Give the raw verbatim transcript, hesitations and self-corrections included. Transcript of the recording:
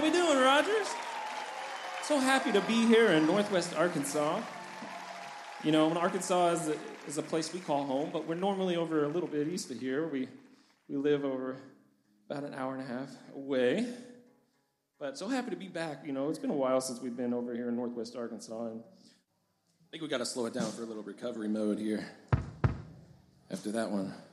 we doing, Rogers? So happy to be here in Northwest Arkansas. You know, Arkansas is a, is a place we call home, but we're normally over a little bit east of here. We we live over about an hour and a half away. But so happy to be back. You know, it's been a while since we've been over here in Northwest Arkansas, and I think we got to slow it down for a little recovery mode here after that one.